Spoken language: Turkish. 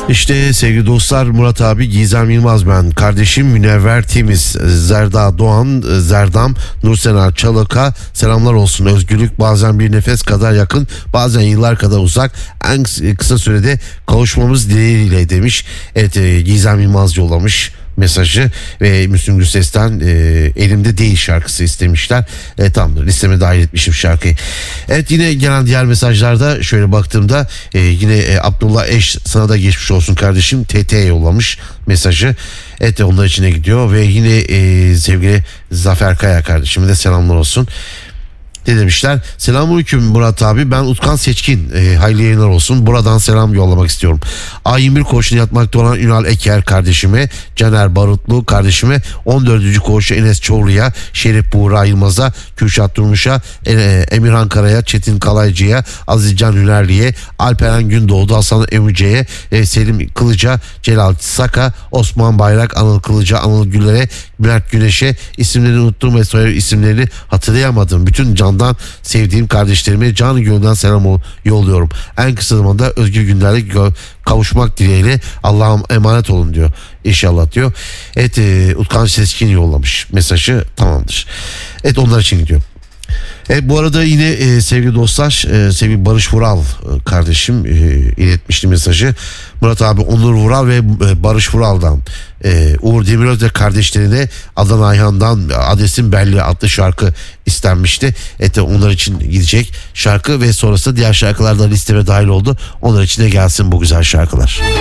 İşte sevgili dostlar, Murat abi, Gizem Yılmaz ben, kardeşim Münevver Temiz, Zerda Doğan, Zerdam, Nursena Çalık'a selamlar olsun. Özgürlük bazen bir nefes kadar yakın, bazen yıllar kadar uzak, en kısa sürede kavuşmamız dileğiyle demiş. Evet, Gizem Yılmaz yollamış mesajı ve Müslüm Gürses'ten Elimde Değil şarkısı istemişler. Tamamdır, listeme dahil etmişim şarkıyı. Evet, yine gelen diğer mesajlarda şöyle baktığımda yine Abdullah Eş, sana da geçmiş olsun kardeşim, TT yollamış mesajı. Evet, onlar içine gidiyor ve yine sevgili Zafer Kaya kardeşime de selamlar olsun. Ne demişler? Selamünaleyküm Murat abi, ben Utkan Seçkin, hayırlı yayınlar olsun. Buradan selam yollamak istiyorum. A21 koğuşuna yatmakta olan Ünal Eker kardeşime, Caner Barutlu kardeşime, 14. koğuşa Enes Çorlu'ya, Şerif Buğra Yılmaz'a, Kürşat Durmuş'a, Emirhan Kara'ya, Çetin Kalaycı'ya, Azizcan Hünerli'ye, Alperen Gündoğdu, Hasan Emice'ye, Selim Kılıç'a, Celal Saka, Osman Bayrak, Anıl Kılıç'a, Anıl Güler'e, Bülent Güneş'e, isimlerini unuttum ve soyadı isimlerini hatırlayamadım. Bütün candan sevdiğim kardeşlerime canı gönülden selam yolluyorum. En kısa zamanda özgür günlerle kavuşmak dileğiyle, Allah'a emanet olun diyor. İnşallah diyor. Evet, Utkan Seçkin yollamış mesajı, tamamdır. Evet, onlar için gidiyor. Bu arada yine sevgili dostlar, sevgili Barış Vural kardeşim iletmişti mesajı. Murat abi, Onur Vural ve Barış Vural'dan, Uğur Demiröz ve kardeşlerine Adnan Ayhan'dan Adresim Belli adlı şarkı istenmişti. Onlar için gidecek şarkı ve sonrasında diğer şarkılar da listeme dahil oldu. Onlar için de gelsin bu güzel şarkılar.